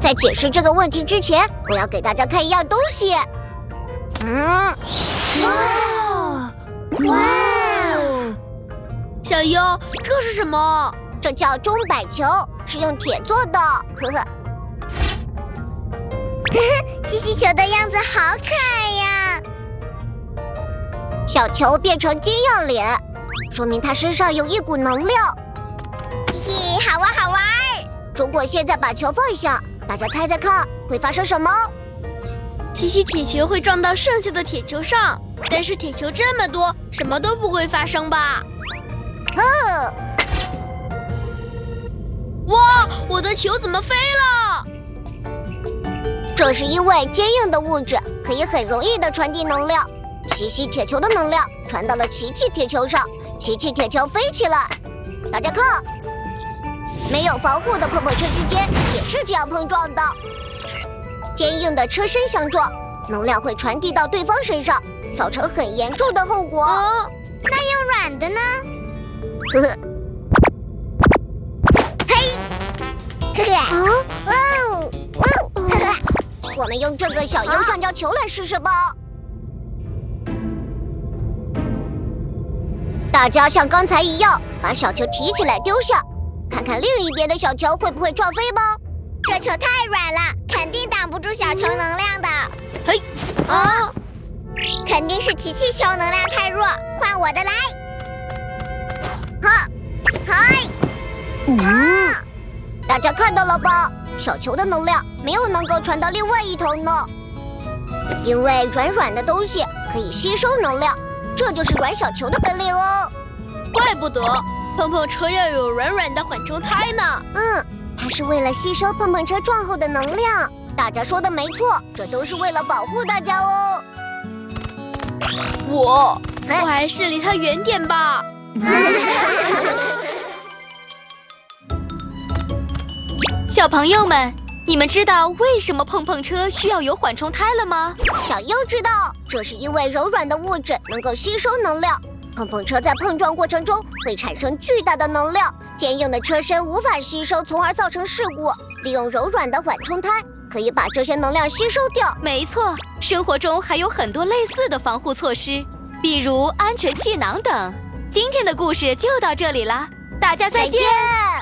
在解释这个问题之前，我要给大家看一样东西。 哇哦！小优，这是什么？ 这叫钟摆球，是用铁做的。呵呵。 气气球的样子好可爱呀！ 小球变成金样脸，说明它身上有一股能量。 嘿，好玩好玩！ 如果现在把球放下，大家猜猜看会发生什么？ 奇奇铁球会撞到剩下的铁球上，但是铁球这么多，什么都不会发生吧？哇，我的球怎么飞了？ 这是因为坚硬的物质可以很容易地传递能量。奇奇铁球的能量传到了奇奇铁球上，奇奇铁球飞起来。大家看，没有防护的碰碰车之间也是这样碰撞的。坚硬的车身相撞，能量会传递到对方身上，造成很严重的后果。 那用软的呢？ 呵呵。嘿，呵呵，我们用这个小油橡胶球来试试吧。大家像刚才一样，把小球提起来丢下，看看另一边的小球会不会撞飞吧。 这球太软了，肯定挡不住小球能量的。 嘿， 肯定是奇奇球能量太弱，换我的来。 大家看到了吧？小球的能量没有能够传到另外一头呢，因为软软的东西可以吸收能量，这就是软小球的本领哦。 怪不得碰碰车要有软软的缓冲胎呢。 它是为了吸收碰碰车撞后的能量。大家说的没错，这都是为了保护大家哦。 我还是离它远点吧。 小朋友们，你们知道为什么碰碰车需要有缓冲胎了吗？ 小优知道，这是因为柔软的物质能够吸收能量，碰碰车在碰撞过程中会产生巨大的能量，坚硬的车身无法吸收，从而造成事故。利用柔软的缓冲胎，可以把这些能量吸收掉。 没错，生活中还有很多类似的防护措施，比如安全气囊等。今天的故事就到这里了，大家再见。